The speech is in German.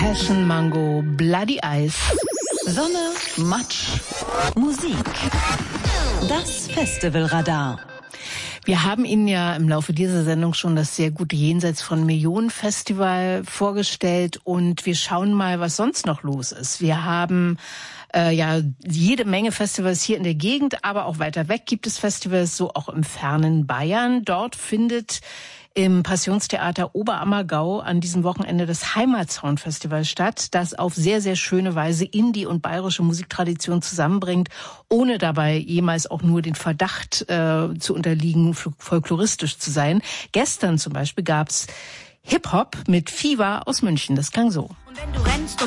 Passion Mango, Bloody Eyes. Sonne, Matsch, Musik. Das Festivalradar. Wir haben Ihnen ja im Laufe dieser Sendung schon das sehr gute Jenseits von Millionen Festival vorgestellt und wir schauen mal, was sonst noch los ist. Wir haben jede Menge Festivals hier in der Gegend, aber auch weiter weg gibt es Festivals, so auch im fernen Bayern. Dort findet im Passionstheater Oberammergau an diesem Wochenende das Heimatsound-Festival statt, das auf sehr, sehr schöne Weise Indie- und bayerische Musiktradition zusammenbringt, ohne dabei jemals auch nur den Verdacht zu unterliegen, folkloristisch zu sein. Gestern zum Beispiel gab's Hip-Hop mit Fever aus München. Das klang so. Und wenn du rennst